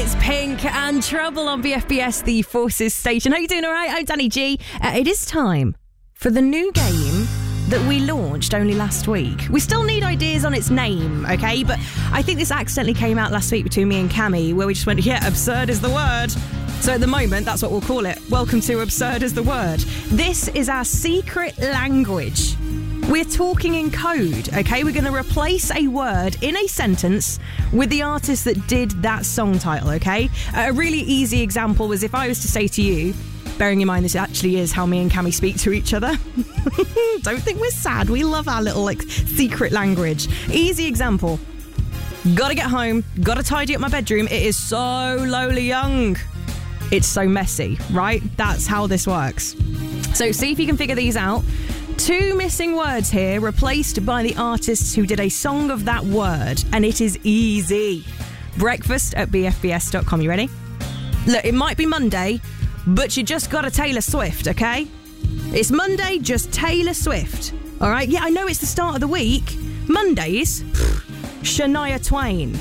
It's Pink and Trouble on BFBS, the Forces station. How you doing? All right? I'm Danny G. It is time for the new game that we launched only last week. We still need ideas on its name, okay? But I think this accidentally came out last week between me and Cammy, where we just went, yeah, absurd is the word. So at the moment, that's what we'll call it. Welcome to Absurd is the Word. This is our secret language. We're talking in code, okay? We're going to replace a word in a sentence with the artist that did that song title, okay? A really easy example was if I was to say to you, bearing in mind this actually is how me and Cammy speak to each other. Don't think we're sad. We love our little, secret language. Easy example. Gotta get home. Gotta tidy up my bedroom. It is so lowly young. It's so messy, right? That's how this works. So see if you can figure these out. 2 missing words here, replaced by the artists who did a song of that word. And it is easy. breakfast@bfbs.com. You ready? Look, it might be Monday, but you just got to Taylor Swift, okay? It's Monday, just Taylor Swift. All right? Yeah, I know it's the start of the week. Mondays, Shania Twain.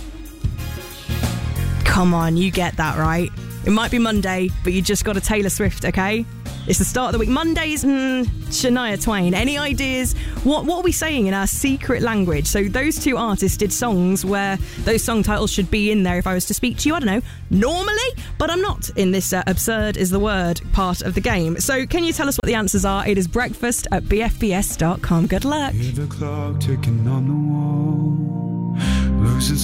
Come on, you get that, right? It might be Monday, but you just got to Taylor Swift, okay? It's the start of the week. Mondays, Shania Twain. Any ideas? What are we saying in our secret language? So those 2 artists did songs where those song titles should be in there if I was to speak to you, I don't know, normally, but I'm not in this absurd is the word part of the game. So can you tell us what the answers are? It is breakfast@bfbs.com. Good luck. Hear the clock ticking on the wall, losing